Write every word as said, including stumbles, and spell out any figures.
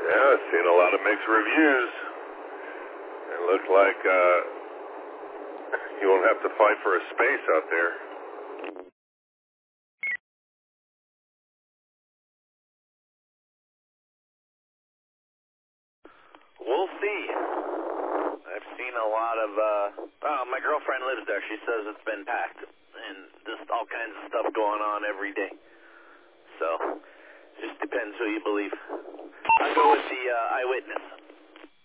Yeah, I've seen a lot of mixed reviews. It looks like uh, you won't have to fight for a space out there. We'll see. I've seen a lot of, uh, oh, my girlfriend lives there. She says it's been packed and just all kinds of stuff going on every day. So, just depends who you believe. I'll go with the uh, eyewitness.